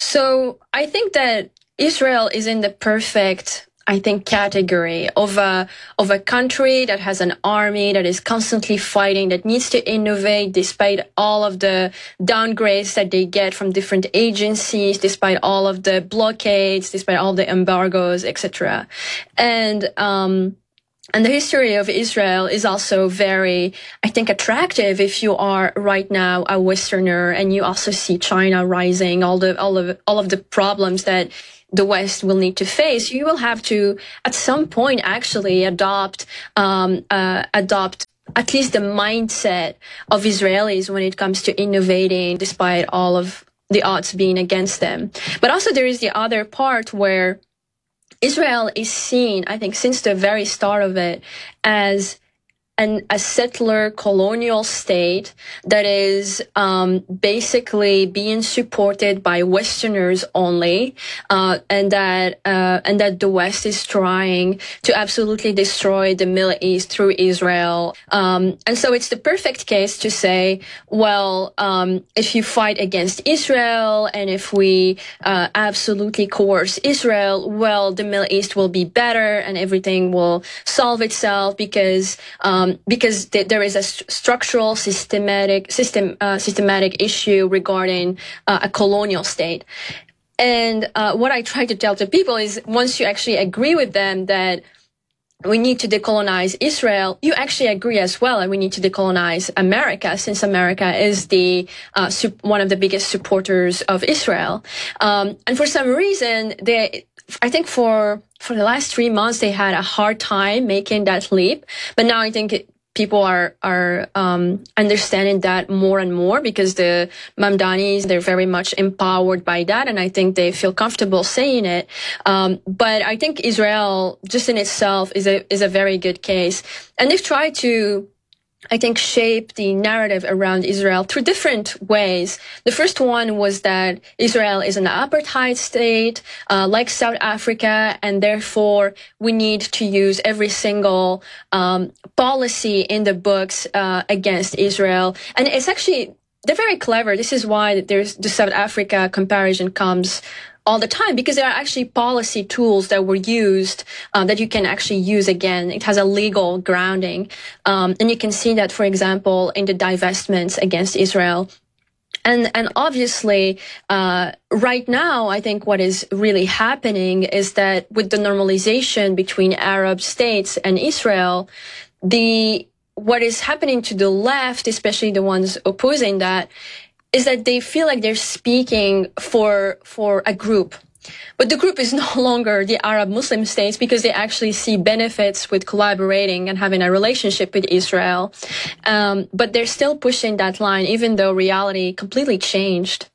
Speaker 10: So I think that Israel is in the perfect, I think, category of a, of a country that has an army that is constantly fighting, that needs to innovate despite all of the downgrades that they get from different agencies, despite all of the blockades, despite all the embargoes, et cetera. And, um, And the history of Israel is also very, I think, attractive if you are right now a Westerner and you also see China rising, all the, all of, all of the problems that the West will need to face. You will have to, at some point, actually adopt, um, uh, adopt at least the mindset of Israelis when it comes to innovating despite all of the odds being against them. But also there is the other part where Israel is seen, I think, since the very start of it, as an, a settler colonial state that is um, basically being supported by Westerners only, uh, and that uh, and that the West is trying to absolutely destroy the Middle East through Israel. Um, and so it's the perfect case to say, well, um, if you fight against Israel and if we uh, absolutely coerce Israel, well, the Middle East will be better and everything will solve itself because um, because th- there is a st- structural, systematic, system, uh, systematic issue regarding uh, a colonial state. And uh, what I try to tell to people is once you actually agree with them that we need to decolonize Israel, you actually agree as well, and we need to decolonize America, since America is the uh, su- one of the biggest supporters of Israel. Um, and for some reason, they, I think for for the last three months, they had a hard time making that leap. But now I think it, people are are um, understanding that more and more because the Mamdanis, they're very much empowered by that, and I think they feel comfortable saying it. Um, but I think Israel, just in itself, is a is a very good case, and they've tried to, I think, shape the narrative around Israel through different ways. The first one was that Israel is an apartheid state, uh, like South Africa, and therefore we need to use every single um, policy in the books uh, against Israel. And it's actually, they're very clever. This is why there's the South Africa comparison comes all the time, because there are actually policy tools that were used um, that you can actually use again. It has a legal grounding. Um, and you can see that, for example, in the divestments against Israel. And, and obviously, uh, right now, I think what is really happening is that with the normalization between Arab states and Israel, the, what is happening to the left, especially the ones opposing that, is that they feel like they're speaking for for a group. But the group is no longer the Arab Muslim states because they actually see benefits with collaborating and having a relationship with Israel. Um, but they're still pushing that line, even though reality completely changed.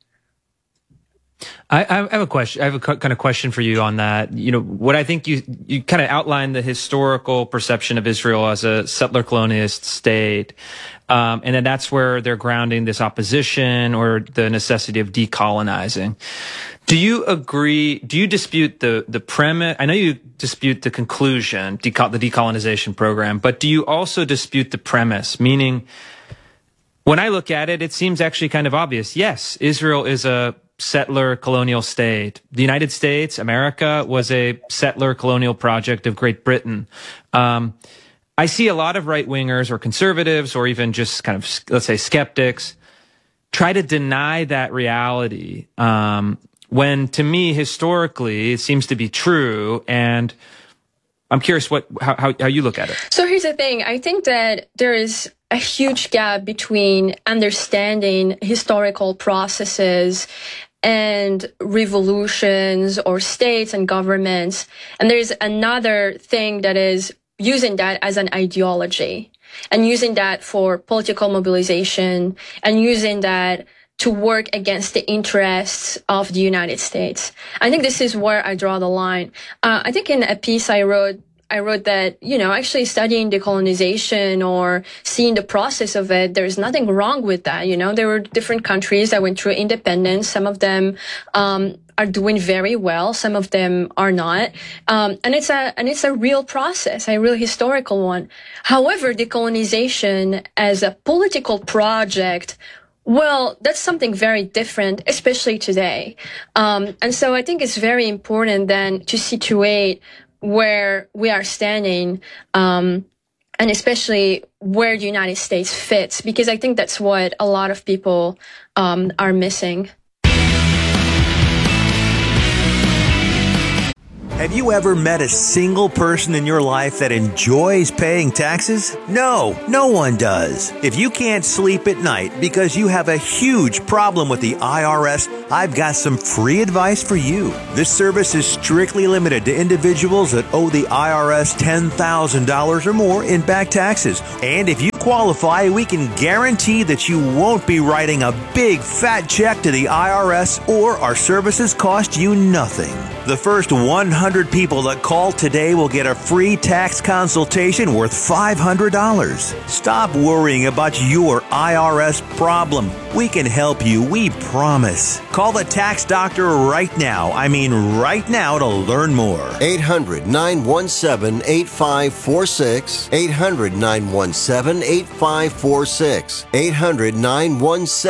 Speaker 9: I, I have a question. I have a kind of question for you on that. You know, what I think you, you kind of outlined the historical perception of Israel as a settler colonialist state. Um, and then that's where they're grounding this opposition or the necessity of decolonizing. Do you agree? Do you dispute the, the premise? I know you dispute the conclusion, deco- the decolonization program, but do you also dispute the premise? Meaning, when I look at it, it seems actually kind of obvious. Yes, Israel is a settler colonial state. The United States, America, was a settler colonial project of Great Britain. Um, I see a lot of right-wingers or conservatives or even just kind of, let's say, skeptics try to deny that reality, um, when to me, historically, it seems to be true. And I'm curious what how, how, how you look at it.
Speaker 10: So here's the thing. I think that there is a huge gap between understanding historical processes and revolutions or states and governments. And there's another thing that is using that as an ideology and using that for political mobilization and using that to work against the interests of the United States. I think this is where I draw the line. Uh, I think in a piece I wrote, I wrote that, you know, actually studying decolonization or seeing the process of it, there's nothing wrong with that. You know, there were different countries that went through independence. Some of them, um, are doing very well. Some of them are not. Um, and it's a, and it's a real process, a real historical one. However, decolonization as a political project, well, that's something very different, especially today. Um, and so I think it's very important then to situate where we are standing, um, and especially where the United States fits, because I think that's what a lot of people um, are missing.
Speaker 12: Have you ever met a single person in your life that enjoys paying taxes? No, no one does. If you can't sleep at night because you have a huge problem with the I R S, I've got some free advice for you. This service is strictly limited to individuals that owe the I R S ten thousand dollars or more in back taxes. And if you qualify, we can guarantee that you won't be writing a big fat check to the I R S, or our services cost you nothing. The first one hundred people that call today will get a free tax consultation worth five hundred dollars. Stop worrying about your I R S problem. We can help you, we promise. Call the tax doctor right now. I mean right now to learn more.
Speaker 7: eight hundred, nine one seven, eight five four six. eight hundred, nine one seven, eight five four six. eight hundred, nine one seven